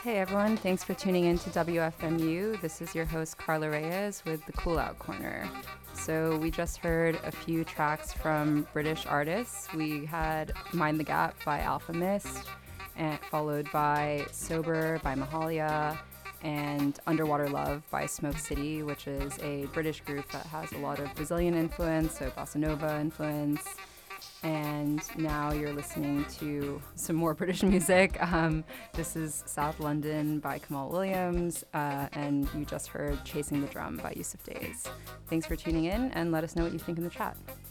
Hey everyone, thanks for tuning in to WFMU. This is your host Carla Reyes with the Cool Out Corner. So we just heard a few tracks from British artists. We had Mind the Gap by Alpha Mist, and followed by Sober by Mahalia, and Underwater Love by Smoke City, which is a British group that has a lot of Brazilian influence, so bossa nova influence. And now you're listening to some more British music. This is South London by Kamal Williams, and you just heard Chasing the Drum by Yusuf Days. Thanks for tuning in, and let us know what you think in the chat.